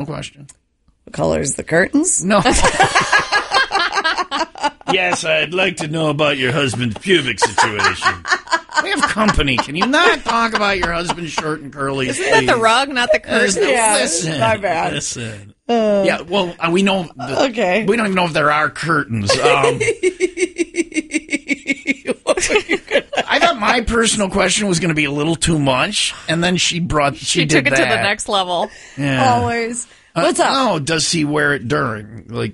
question? What color is the curtains? No. Yes, I'd like to know about your husband's pubic situation. We have company. Can you not talk about your husband's short and curly? Isn't that the rug, not the curtain? Listen, my bad. Listen. Yeah, well, we know. Okay. We don't even know if there are curtains. I thought my personal question was going to be a little too much, and then she took it to the next level. Yeah. Always. What's up? No, does he wear it during? Like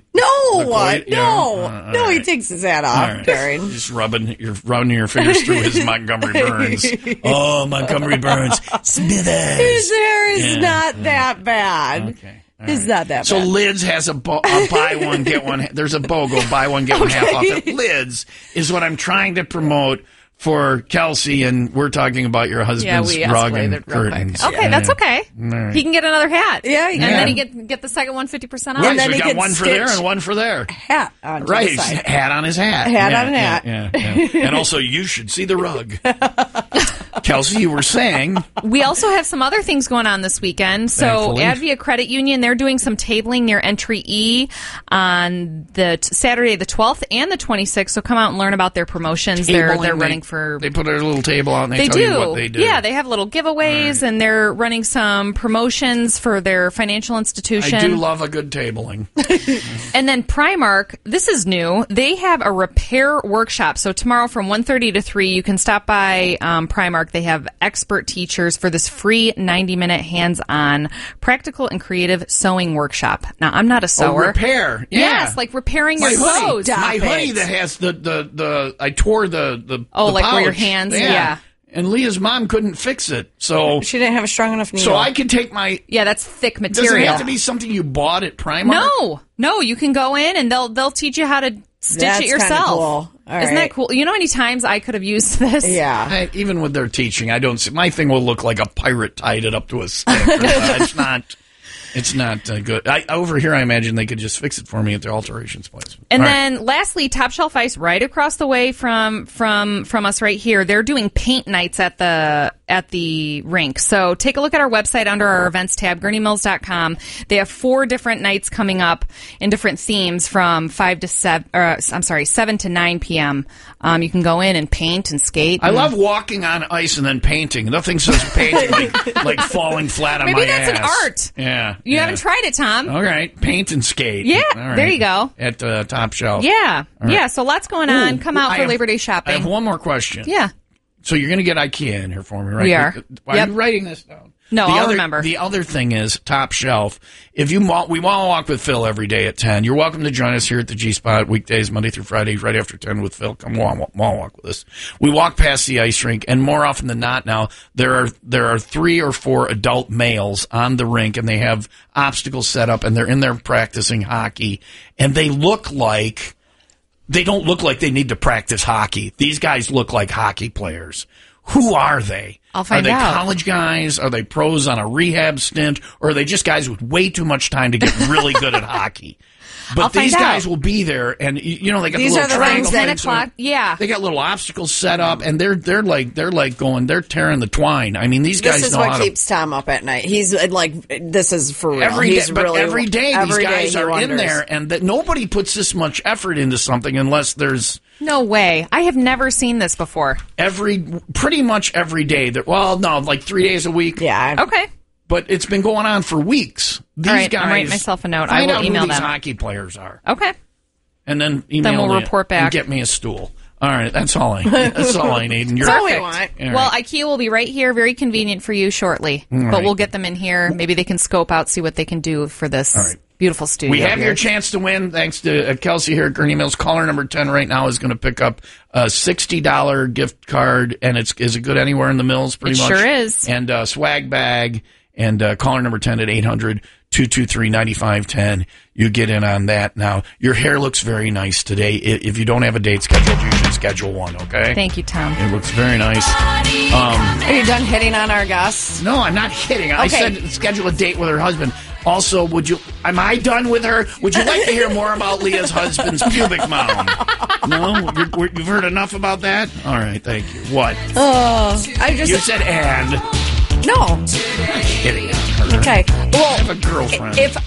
No, he takes his hat off during. Just rubbing your fingers through his Montgomery Burns. Oh, Montgomery Burns. Smithers. His hair is not that bad. Okay. It's not that bad. So Lids has a buy one, get one. There's a BOGO, buy one, get one half off. Lids is what I'm trying to promote for Kelsey, and we're talking about your husband's rug and curtains. Okay, that's okay. Right. He can get another hat. Yeah, and then he get the second one 50% off. Right, And then so he we got can one for there and one for there. Hat on Right, the side. hat on his hat. Hat on a hat. Yeah. And also, you should see the rug. Kelsey, you were saying. We also have some other things going on this weekend. So Thankfully. Advia Credit Union, they're doing some tabling near Entry E on the Saturday the 12th and the 26th. So come out and learn about their promotions. They're running for... They put a little table out and they tell you what they do. Yeah, they have little giveaways and they're running some promotions for their financial institution. I do love a good tabling. And then Primark, this is new. They have a repair workshop. So tomorrow from 1:30 to 3, you can stop by Primark. They have expert teachers for this free 90-minute hands-on practical and creative sewing workshop. Now, I'm not a sewer. Repair. Yeah. Yes, like repairing your clothes. My hoodie that has the I tore the like pouch. where your hands, yeah. And Leah's mom couldn't fix it, so she didn't have a strong enough needle. So I could take my that's thick material. Does it have to be something you bought at Primark? No, you can go in and they'll teach you how to stitch it yourself. Cool. Isn't that cool? You know how many times I could have used this? Yeah. Even with their teaching, I don't see my thing will look like a pirate tied it up to a stick. It's not good. Over here, I imagine they could just fix it for me at their alterations place. And then, lastly, Top Shelf Ice, right across the way from us, right here. They're doing paint nights at the rink. So take a look at our website under our events tab, GurneyMills.com. They have 4 different nights coming up in different themes from 7 to 9 p.m. You can go in and paint and skate. I love walking on ice and then painting. Nothing says painting like falling flat on my ass. Maybe that's an art. Yeah. You haven't tried it, Tom. All right. Paint and skate. Yeah. All right. There you go. At Top Shelf. Yeah. Right. Yeah. So lots going on. Come out for Labor Day shopping. I have one more question. Yeah. So you're going to get IKEA in here for me, right? We are. Why are you writing this down? No, I'll remember. The other thing is Top Shelf. If we want to walk with Phil every day at 10, you're welcome to join us here at the G-Spot weekdays, Monday through Friday, right after 10 with Phil. Come walk with us. We walk past the ice rink, and more often than not now, there are 3 or 4 adult males on the rink, and they have obstacles set up, and they're in there practicing hockey, and they don't look like they need to practice hockey. These guys look like hockey players. Who are they? I'll find out. Are they college guys? Are they pros on a rehab stint? Or are they just guys with way too much time to get really good at hockey? But these guys will be there, and they got these the little are the triangle 10 things. o'clock. Yeah, they got little obstacles set up, and they're tearing the twine. I mean, these guys. This is what keeps Tom up at night. He's like, this is for real. Every day these guys are wonders. in there, and that nobody puts this much effort into something unless there's. No way. I have never seen this before. Pretty much every day. Like 3 days a week. Yeah. Okay. But it's been going on for weeks. These All right, guys. I'm writing myself a note. Find I will out email who these them. hockey players are. Okay. And then email we'll me report back. and get me a stool. All right, that's all I need. That's all I need. And That's all we want. Right. Well, IKEA will be right here, very convenient for you shortly. Right. But we'll get them in here. Maybe they can scope out, see what they can do for this beautiful studio. We have here. your chance to win thanks to Kelsey here at Gurney Mills. Caller number 10 right now is going to pick up a $60 gift card, and is it good anywhere in the Mills pretty much? It sure is. And a swag bag, and caller number 10 at 800-223-9510. You get in on that now. Your hair looks very nice today. If you don't have a date scheduled, you should schedule one, okay? Thank you, Tom. It looks very nice. Are you done hitting on our guests? No, I'm not kidding. I said schedule a date with her husband. Also, am I done with her? Would you like to hear more about Leah's husband's pubic mound? No? You've heard enough about that? All right, thank you. What? You said and. No. I'm not kidding on her. Okay. Well, I have a girlfriend. If